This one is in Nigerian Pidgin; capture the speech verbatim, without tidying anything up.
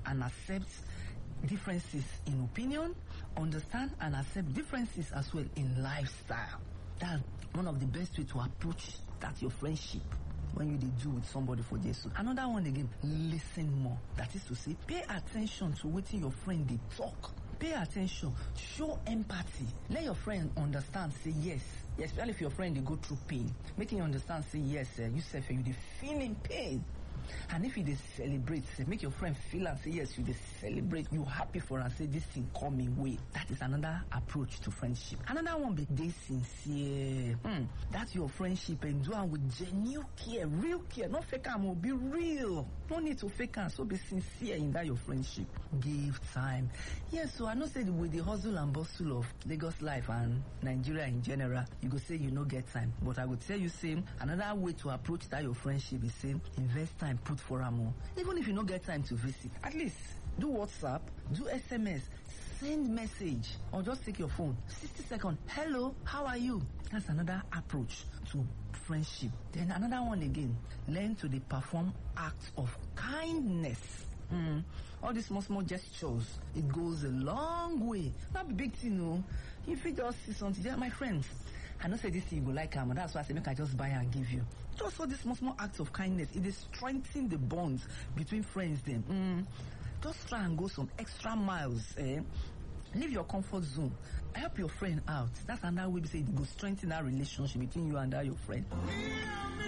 and accept differences in opinion, understand and accept differences as well in lifestyle. That's one of the best way to approach that your friendship when you dey do with somebody for Jesus. Another one again, listen more. That is to say, pay attention to wetin your friend dey talk. Pay attention, show empathy. Let your friend understand, say yes. Especially if your friend dey go through pain. Make him understand, say yes, uh, you sef you dey feel in pain. And if you dey celebrate, say, make your friend feel and say yes, you dey celebrate, you happy for and say this thing come in way. That is another approach to friendship. Another one be dey sincere. Hmm. That's your friendship and do am with genuine care, real care. Not fake am, be real. No need to fake am, so be sincere in that your friendship. Give time. Yes, so I know say with the hustle and bustle of Lagos life and Nigeria in general, you go say you no get time. But I would tell you, say another way to approach that your friendship is say invest time, put for am more. Even if you no get time to visit, at least do WhatsApp, do S M S, send message, or just take your phone. sixty seconds. Hello, how are you? That's another approach to friendship. Then another one again, learn to dey perform acts of kindness. Mm. All these small small gestures, it goes a long way. Not be big thing, no. If you just see something, yeah, my friends, I know say this thing you go like am, that's why I say make I just buy and give you. Just all these small small acts of kindness, it is strengthening the bonds between friends. Then, mm. just try and go some extra miles. Eh? Leave your comfort zone. Help your friend out. That's another way to say it go strengthen that relationship between you and that your friend.